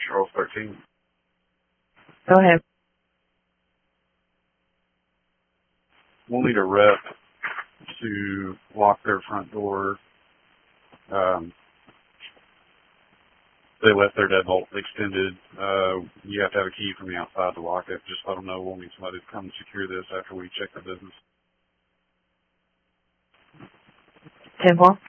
Charles 13. Go ahead. We'll need a rep to lock their front door. They left their deadbolt extended. You have to have a key from the outside to lock it. Just let them know we'll need somebody to come and secure this after we check the business. 10-4.